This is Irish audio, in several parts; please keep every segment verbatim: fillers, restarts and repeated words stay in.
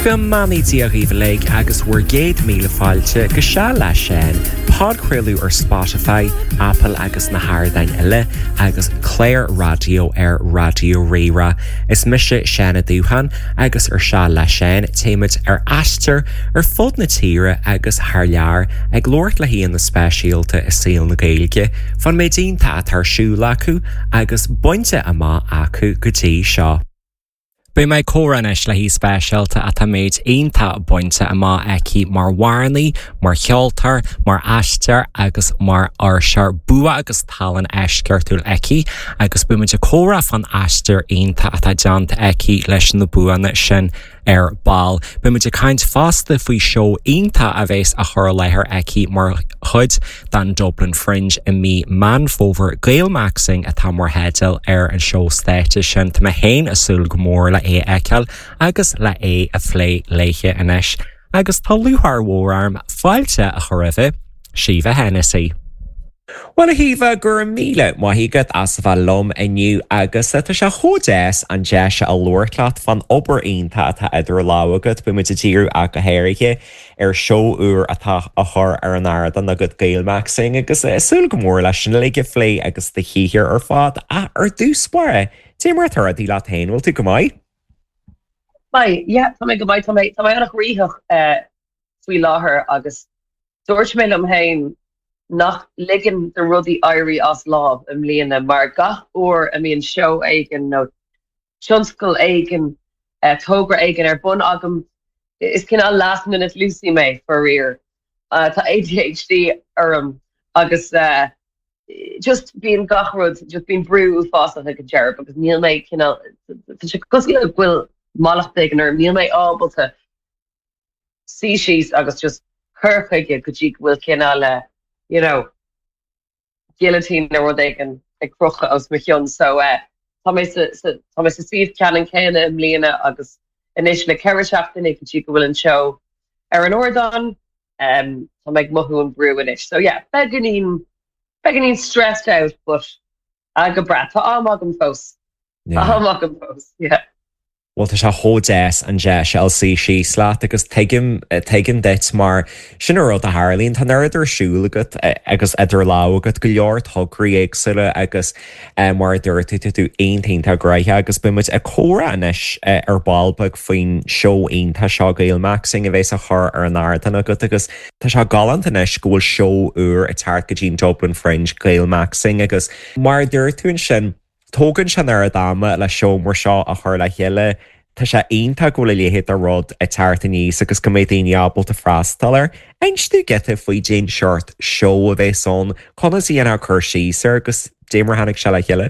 Manítí a riomhlaigh agus bhuair géad míle fáilte go se le sin, Podcréalú ar Spotify, Apple agus na hairdain eile agus Claire Radio ar Radio Rira. Is mise Shanna Dúhan agus ar se le sin téimiid ar aistear ar fud na tíre agus thlear ag glóirt le híon na speisialta is síl na Gaeilge fan méidínta tarsúla acu agus buinte amá acu gotí seo. Bu mai córanis le hí spéisialta a tá méid aonanta buinte amá eici mar warnaí, mar cheoltar, mar aistear agus mar airsear bua agus talan eisceartúil eici agus bu muid córa fan aistear aonanta a tá deanta eici leis na buana sin ar ball. Bu muid caint fásta faoi seo aonanta a bheits a chur lethir eici mar chud dan Dublin Fringe i mí man fóver Gail Maxing a tá mar hedal ar an seo stéite sin tá héin asúil go mór le é eiceal agus le é a phlé leiche inis. Agus tá luthar mhórarm fáilte a chorimheh Síomha Hennessy. Well a híomh gur míle maithígad as bheith lom iniu agus tá se chodéis an deise a luirlaat fan obair aonanta atá idir lágad bu muid a tíú a go héirithe ar seo úr atá a thur ar an airdan a go Gail Maxing agus súil go mór leis sin le go phlé agus de chiíhir ar fád a ar dúspáire. Té mar tar a dí le tainhil tú go maiid? Mai, yeah, tá mé go maiid tá mé tá mé annach ríthach faoi láthair agus dúirt mé am hain nach liggin de ruddy airí as láb am líana mar gach or I mean show aigen no chunskul aigen uh, togra aigen ar bun agam is kin a last minute Lucy May for rear uh, ta A D H D um agus uh, just being gachrod just being brew fast like a jar because Neil May kin because you will malach aigen or Neil May able to see she's agus just perfect could you will kin uh, you know, guillotine or they can like crocha aus michion. So uh Thomas Thomas Steve Cannon Kena and Lena August initially Kerrishaft in it you will show Aaron Ordon um to make Mohu and Brewinish. So yeah, beginning beginning stressed out, but I go brat all Mogam Fos. All Mogam Fos, yeah. Well, tá se chodéis an de Chelsea sí slaat agus teigim deit mar sin rud a Harlín tá idir siúlagat agus idir lágad go leor thugraí éagsúile agus mar dúirtú tú aontainnta greithe agus bu muid a córa inis ar ballbag faoin seo aonanta seo Gail Maxing a bheits a chur ar an airdan agat agus tá se galant inis go bhfuil seo úr a teart go dtín Dublin Fringe Gail Maxing agus mar dúirtún sin tógann sin ar a dáma le seo mar seo a chur le chéile tá sé aonanta go le léhéad a rud a teartta níos agus go méid daoine ábalta freastalir. Einstú gete faoi Jane Short seo a bheith son chuna íana chur síos agus démar hanig se le chéile?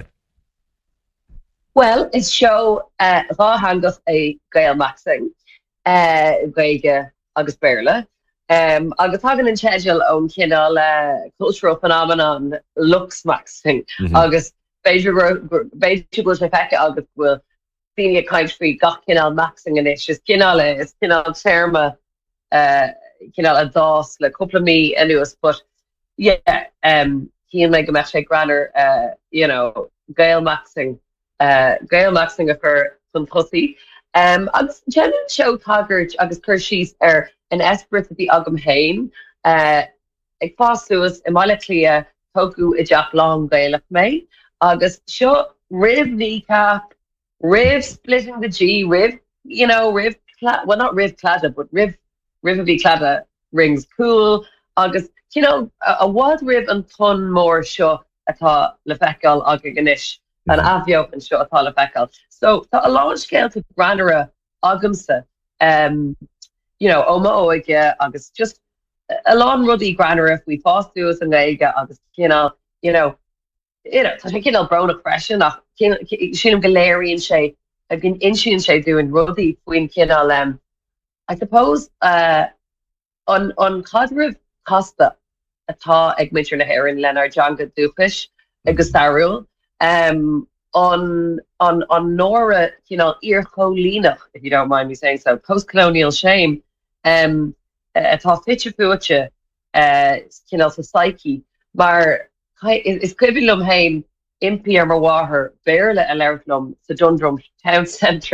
Well, is seo uh, rá hangas é Gail Maxing uh, gaige agus béirle. Um, agus hagan an schedule ón cinál uh, cultural phenomenon Lux Maxing mm-hmm. agus Beiidir go me feice agus bhfuil daoine caiint faoi gach cinál Maxing in is just cinál is cinál terma uh, cinál a dás le cúpla mí anuas, but yeah, um, híon me go me sé granar uh, you know, Gail Maxing uh, Gail Maxing a chur chun pussy. Um, agus Jen seo tagart agus chur síos ar an esprit bhí agam hain uh, ag fáúas i maiile clia togu i deach long Gaelach mé. Agus seo riv kneecap, riv splitting the G, riv, you know, riv, well not riv clada, but riv, riv v clada rings cool. Agus, you know, a, a wad riv an ton more seo atá le fecal aga ganish, an avio and seo atá le fecal. So, tá a large scale to granara agamsa, um, you know, oma oige, agus just a long ruddy granara if we pass through us and neiga, agus, you know, you know, you know, tá sé cinál brona freisin ach sinam galéiríonn sé a gin insiún sé doing rudí faoin cinál um I suppose uh on on cadrih costa atá ag mitir na haireann lenar Djanga Dúchais agus Sarúil um on on on Nora, you know, Ircholínach, if you don't mind me saying so, post-colonial shame um atá fitte fuaite uh cinál sa psyche mar is cuibilum hain impi ar mar wathair béirle a leirlumm sa Dundrum town centre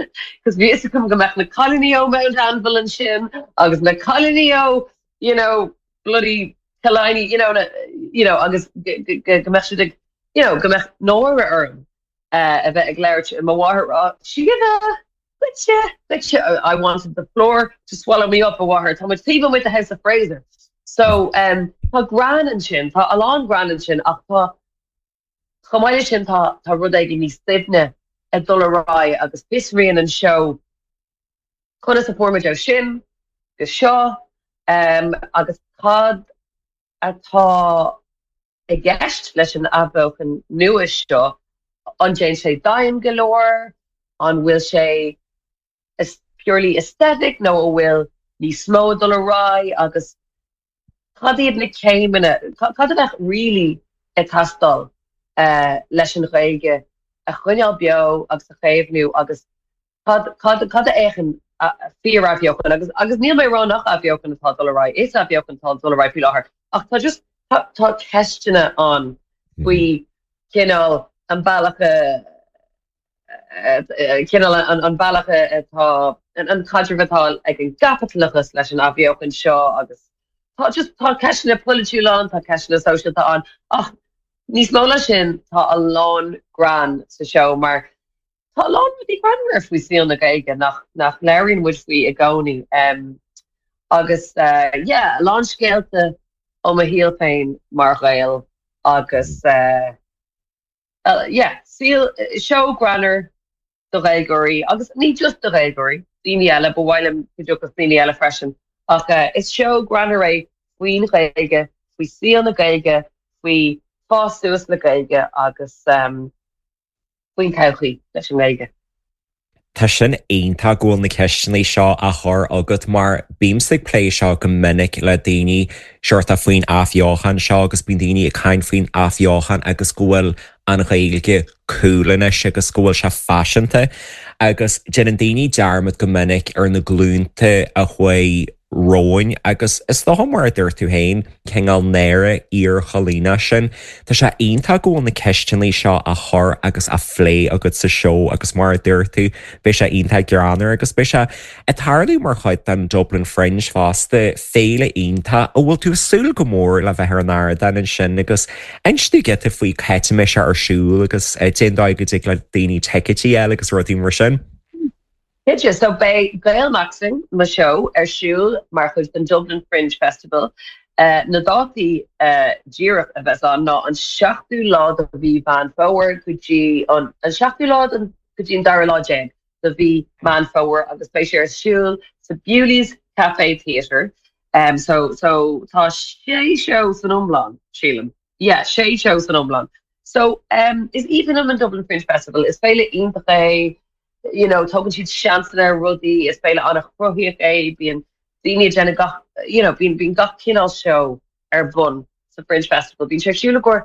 because vi is come go meach na colony o Mount Anvil an sin agus na colony o you know bloody Kalani you know na you know agus go me you know go me nora erm uh a bit ag leir ma wa she give a which uh, which uh, I wanted the floor to swallow me up a water how much even with the House of Fraser so um tá gran an sin tá alán gran an sin ach tá chamáile sin tá tá rud ag ní stifne a dulrá agus bisrian an show chuna sa forma jo sin go seo um agus cad atá i gceist leis an abhóchan nuas seo an Jane sé daim galore an bhfuil sé is purely aesthetic no bhfuil ní smó dulrá agus cad iad na céimena cad a really a tastal uh, leis an réige a chuineal bio agus a chéimhnú agus cad a éichen fi afhiochan agus agus níl mé rá nach afhiochan atá dulrá is afhiochan tá dulrá fi láthir ach tá just tá ceistena an bhui cinál an bailach cinál an bailach atá an cadrehatá ag an gapatalachas leis an afhiochan seo agus tá just tá ceistena polúán tá ceistena socialta an ach níos móla sin tá a lán gran sa show mar tá lán dí granir fhui síl na gaige nach nach leirín would fhui a gcóí um agus uh yeah lán scéalta ó ma heel féin mar gail agus uh, uh yeah síl show granir do réigorí agus ní just do réigorí daoine eile bhhailm go agus daoine eile freisin ach uh, is show granir é faoin gaige fhui síl na gaige fhui fáúas le gaige agus um, faoin cechaí leis an gaige. Tá sin aonanta ggóil na ceistena seo a thir agat mar bímsaigh plé seo go minic le daoine seirta faoin afhiochan seo agus bíon daoine a cain faoin afhiochan agus gúil an réilge cúlanna agus gúil se fashionanta agus gin an daoine dearmad go minic ar na glúnta a chuoi roin agus is do mar dúir tú hain chéall néire ar cholína sin Tá sé aonanta ggóil na ceistena seo a thir agus a phlé agus sa seo agus mar dúir tú be sé aonanta granar agus be se a tarlaú mar chuid an Dublin Fringe fásta féle aonanta ó bhfuil tú súil go mór le bheith ar náir den an sin agus einstú get a faoi ceitime se ar siúil agus déondáid go dtí le daoine teicetí eile agus ruirtí mar sin. Hitje, so bei Gail Maxing ma show er siúl mar chus den Dublin Fringe Festival uh, na dátí uh, ddíireach a bheits an ná an seachtú lád a bhí van fówer go dtí an an seachtú lád an go dtí an dar lá déin a bhí man fówer agus bei sé ar siúl sa Bewley's Cafe Theatre um, so so tá sé show san omlan sílam yeah sé show san omlan so um, is even an Dublin Fringe Festival is féile ionintach you know talking to chance there ruddy is spele an chrohiach é being dine gen you know being being got kinál show er bun sa Fringe Festival being sure go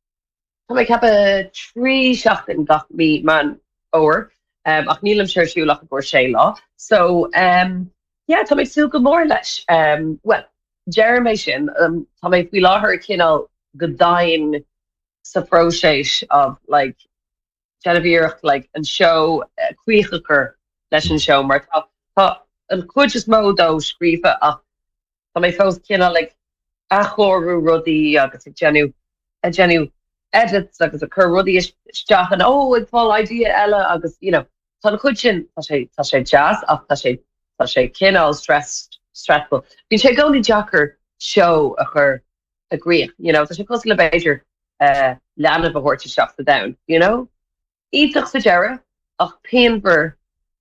ik heb a tree shachten got me man over um ach nílam sure siúlach go sé lá so um yeah to me still go more leis um well Jeremy sin um to me fi lá her kinál godain sa froséis of like Genevieve like an show cuiicher leis an show mar tá an cuiis módó scrífa ach tá mé fós cinna like a chorú rudí agus genu a genu edits agus a chur rudí isteach an ó ag fáil idea eile agus you know tá chuid sin tá sé tá sé jazz ach tá sé tá sé cinál stress stressful bhín sé gcóí Jackar show a chur agréach you know tá sé cos le Beiidir uh, leanana a bhirte seach a down you know Íach sa deire ach peanver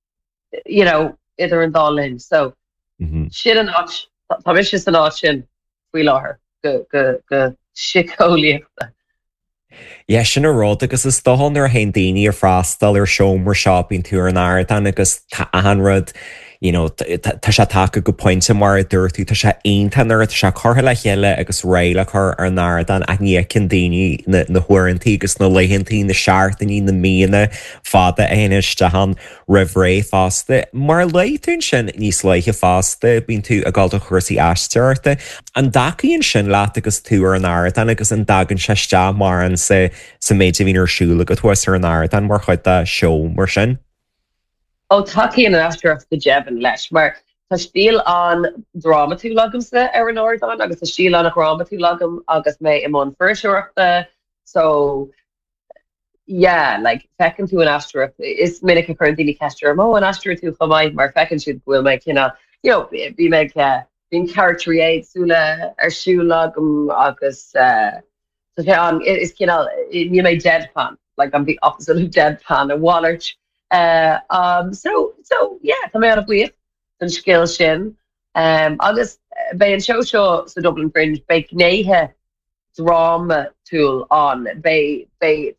you know idir an dálinn so si an á tá mis an á sin bhui láthair go go go sicóíochta. Yeah, sin a rud agus is dohan ar hen daoine ar freastal ar seomar shopping tú an air dan agus an rud you know tá sé take go pointe mar dúirtú tá sé aontanar tá sé chotha le chéile agus réile chu ar náir dan a nícin daoine na thuirintí agus nó leihantaí na seaartaí na míana fada aanaiste han rihré fásta mar leitún sin níos leiche fásta bín tú a gáil a chuirsaí eisteirta an dacaíonn sin leat agus tú ar an air dan agus an dagan seiste mar an sa sa méidir hín arsúla go thuas ar an air dan mar chuid a seo mar sin. ó takeí an astraach go jeban leis, mar tá stíl an drama tú lagamsa ar an ádan, agus tá stíl an drama tú lagam agus mé im an firseachta, so yeah, like fecinn tú an astraach is minic a chuintí ceiste mó an astra tú chomáid mar fecinn siad bhfuil me cinna, you know, bhí me bhín characteréid súla ar siú lagam agus uh, so um, is cinna ní mé deadpan, like I'm the opposite of deadpan, a wallart. Uh, um, so, so yeah, tá mé an buíoch an skill sin. Um, agus bei an show show sa Dublin Fringe, bei gnéthe drama tool on, bei, bei,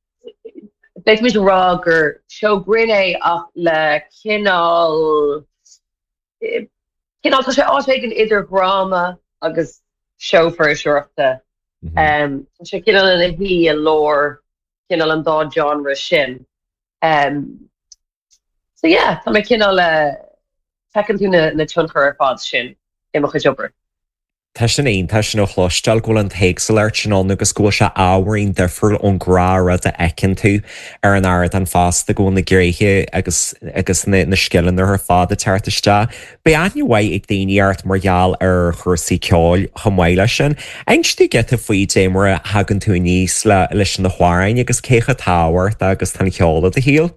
bei mis rá gur show grinne ach le cinál, cinál tá sé áigen idir drama agus show for a seachta. Um, sé cinál in a hí a lór, cinál an dá genre sin. Um, so yeah, tá mé cinál le fecinn tú na, na tionchar ar fád sin imach a jobber. Tá sin aon tá sin ó chlostal ghfuil an téagsal ar sinón agus go se áhraín defriúil ón grára a ecinn tú ar an aird an fásta go na gréithe agus agus na, na skillan ar fád a teirteiste. Ba anhhaid ag daoineart margheall ar chuirsaí ceáil chomáile sin. Einstú get a faoi déimara hagann tú níos le leis na chlárain agus cécha táhairt agus tan ceála a híal?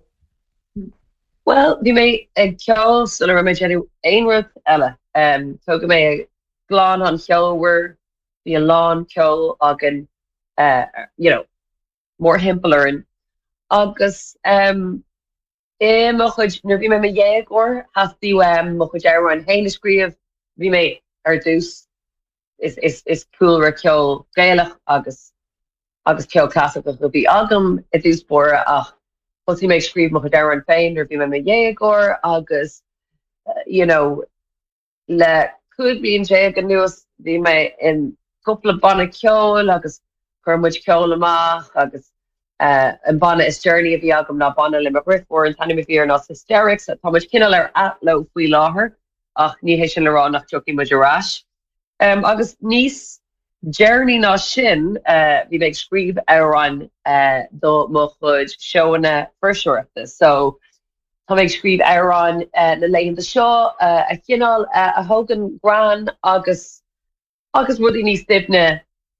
Well, bhí mé ag ceáil sulla ra mé déanú aonrad eile. Um, Tóga mé glán an ceolhar, bhí an lán ceol agan, uh, you know, mór himpelarin. Agus um, é mo chuid, nuair bhí mé me dhéagor, hastíú um, mo chuid airhain héine scríomh, bhí mé ar dús is, is, is cool ra ceol gaelach agus agus ceol clasach go bhí agam i dús bóra ach Hosí mé scríb mo chuid airhain féin, nuair bhí mé me dhéagor agus, uh, you know, le could be in jail gan nuas bhí mé in couple banna ceol agus chuirmuid ceol amach agus uh, an banna is journey a bhí agam ná banna le brithmór an tanna bhí ar nás hysterics a táid cinál ar atlo faoi láthair ach ní hééis sin le rá nach joki muid arás. Um, agus níos journey ná sin uh, bhí méid scríb arán uh, do mo chud seoanna firseachta, so Tá méid scríb arán uh, na leion de seo uh, a cinál uh, a hogan gran agus agus rudí níos dibne,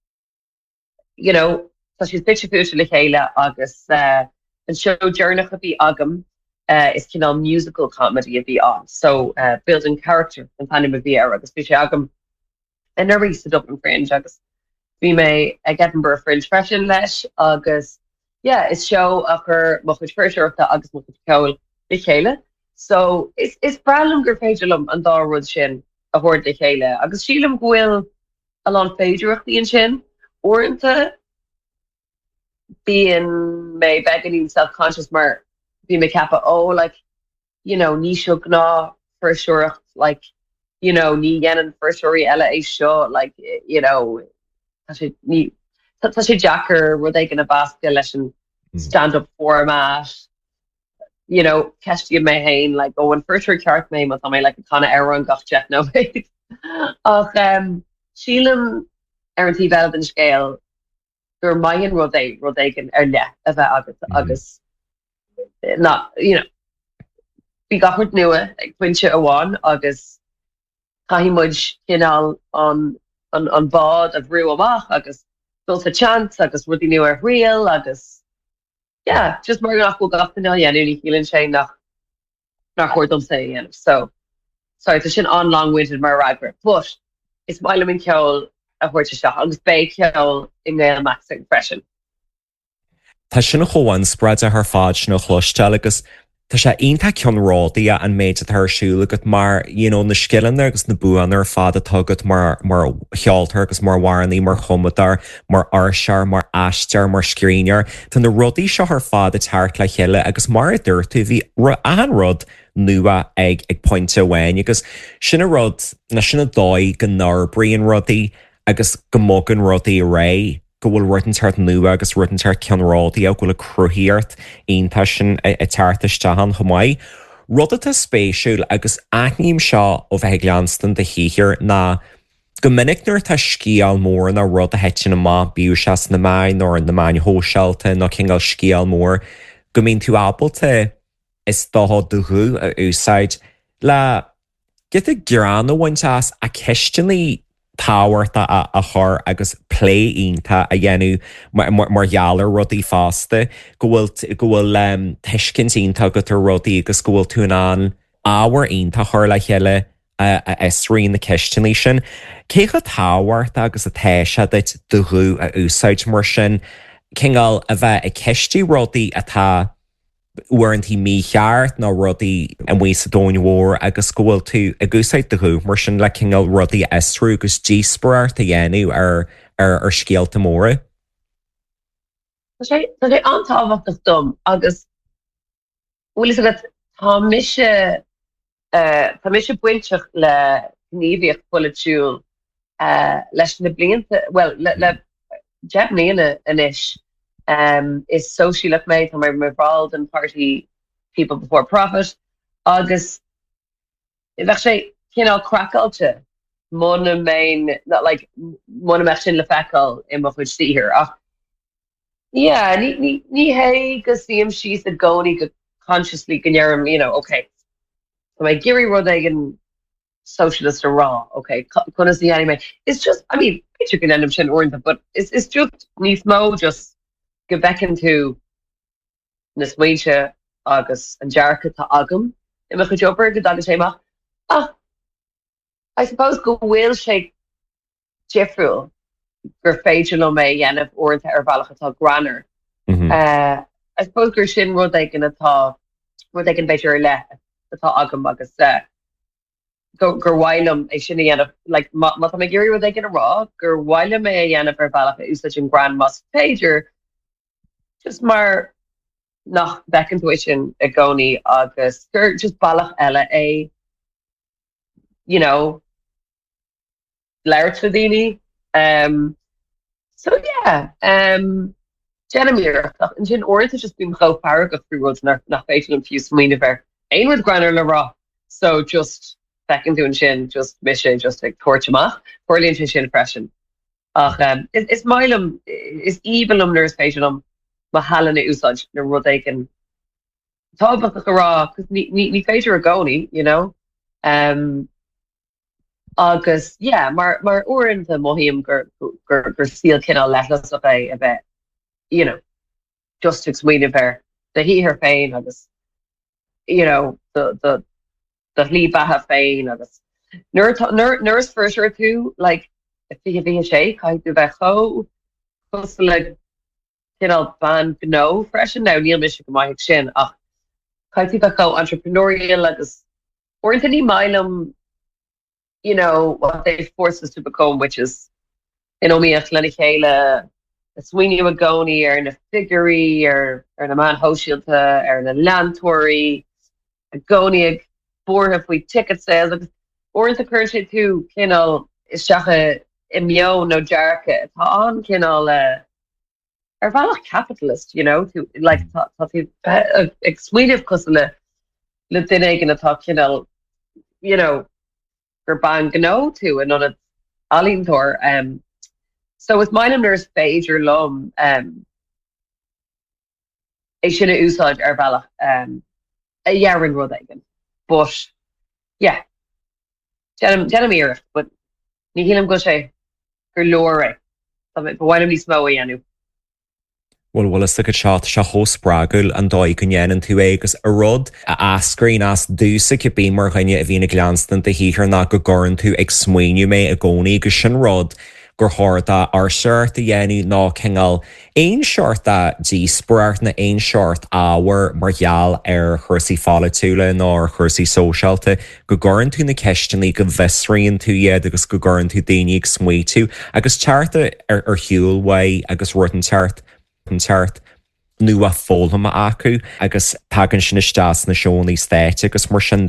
you know, tá si's bit fuúte le chéile agus uh, an show journach a bhí agam uh, is cinál musical comedy a bhí an, so uh, building character an tanna a bhí ar agus bhí sé agam in a rís a Dublin Fringe agus bhí mé ag Edinburgh Fringe freisin leis agus yeah, is show a chur mo chuid firseachta agus mo chuid ceol de chéile. So is is bralum gur féidirlum an dárud sin a hhoir de chéile. agus sílam bhfuil a an féidirach bhíon sin orintanta bíon mé beganí self-conscious mar bhí mé cappa ó like, you know, ní seo gná firseoireacht, like, you know, ní dhéanaan firseoirí eile é seo, like, you know, tá sé ní tá sé Jackar rud ag na basca leis an stand-up format. You know, Kestia me hain, like, oh, when first her character me, but I like a kind of error and got jet no way. Och, um, Sheelan, Aaron T. Velvin scale, gur Mayan Rodé, Rodegan, er le, of August, August, not, you know, we got her new, like, Quincha Awan, August, Kahimuj, Kinal, on, on, on bod of Rua Mach, August, built a chance, August, Rudy knew her real, August, yeah, just mar nach go gatain yeah, nu feeling sé nach nach chódom sé. So sorry, tá sin an long-winded mar ragra, but is bailm in ceol a chuirte se agus bé ceol in gael maxing freisin. Tá sin chohain spread a th fád sin chlostal agus tá sé aonanta ceanrádaí an méid a tharsúla go mar, you know, na skillan agus na buan ar fád atugad mar mar cheoltar agus mar warnaí mar chomadar mar arsear mar aistear mar scrínear tá na rudaí seo th fád a teart le chéile agus mar a dúirtú bhí an rud nua ag ag pointe bhhain agus sinna rud na sinna dóid go nárbríon rudaí agus go mógan rudaí a ré go bhfuil rutan teart nua agus rutan teart ceanrádaí a bhfuil a cruthíart aonanta sin a teartaisteán chomáid. Rudata spéisiúil agus aithníim seo ó bheith gleanstan de híhir na go minic nuair tá scíal mór na rud a heitin na má bíú seas na main nó na main hóseilta nó cingáil scíal mór go mín tú ábalta is dá doú a úsáid le get a granhaint a ceistení táhairta a thir agus lé ionta a dhéanú margheallar rudaí fásta go bhfuil go bhfuil tuiscintínta go tar rudaí agus go bhfuil túnán áhar ionta thir le chéile isríon na ceistení sin. Cécha táhairta agus a téise deit doú a úsáid mar sin cingáil a bheith i ceistí rudaí atá uintí mí cheart ná rudaí an mí sa dóin mhór agus gohfuil tú a gúsáid doú mar sin le cingáil rudaí isrú agus díospaart a dhéanú ar ar scéalta móra. Tá sé antáhachtach dom agus bhfuil agat tá mise tá mise buinteach le gníomhaíocht politiúil leis na blianta well le Jebníana inis. Um, is socialach made from my involved in party people before profit. August, if actually, you know, crackalcha, mona main, not like mona machin le fecal in what we see here. Uh, yeah, ni ni ni hey, cause see him, she's the goni consciously ganyarum, you know, okay. So my Giri Rodagan socialist are raw, okay. Kuna see anime. It's just, I mean, you can end up chin or but it's it's just nismo just. Go back into na smuointe agus an dearcha tá agam I me chu jobar go agus séach ah I suppose go bhfuil sé difriúil gur féidir le mé dhéanamh orintanta ar bhealach atá granar. I suppose gur sin rud ag an atá rud ag an beidir le atá agam agus gur bhhailm é sinna dhéanamh like má mé géirí rud ag an rá gur bhhailm é dhéanamh ar bhealach a úsáid an gran mas féidir just mar nach becintuition a goni agus gur just ballach ella a you know leirtradini um so yeah um Jenamir and Jin or to just been how paragraph three words nach nach facial and few smine ver ein with granular raw so just becintuin shin just mission just like torchma for the shin impression ach um it's mylum is evilum nurse facialum ma hallan úsáid na rud éigen tábhacht go rá cos ní féidir a gcónaí, you know. Um, agus, yeah, mar mar uaireanta mohíam gur gur gur síl cinál leithlas a bheith a bheith, you know, just exmuoine bheith de hí ar féin agus, you know, the the the lí batha féin agus. Nuair is fuirtear tú, like, if you bhí sé, caiith tú bheith cho, cos le you know, ban gno freshen now Neil Michigan my shin ach kaiti go entrepreneurial agus or into mylum you know what they force us to become which is you know me a clinicala a sweeney agoni or in a figurey or or in a man hoshilta or in a lantori a goni for if we ticket sales or into currency too you know is shacha imyo no jarka on you know uh are valid capitalist, you know, to like exwetive cos le le dinnig in a talk, you know, you know, for bang no to and on a alintor. Um, so with mine nurse page or lum, um, I should have used our valid um a year in Rodhagen, but yeah, Jenamir, but ni hilam go sé gur lore, but why don't we smell anu? Well well is go seát se hóspragul an dóid go nnéan tú agus a rud a ascrín as dúsa go bí mar chuine a bhína glanstan a híhar ná go gorann tú ag smuoinú mé a gcónaí go sin rud gur háirta ar seart a dhéanú ná chéall éon seart a díosparart na éon seart áhar mar gheall ar chuirsaí fála túla ná chuirsaí sóseálta go gorann tú na ceisteannaí go bhisraíonn tú iad agus go gorann tú daoine ag smuo tú agus tearta ar ar hiúlha agus ruirt an teart Tart nua fólham acu agus tagan sin isteas na seónnaí stéite agus mar sin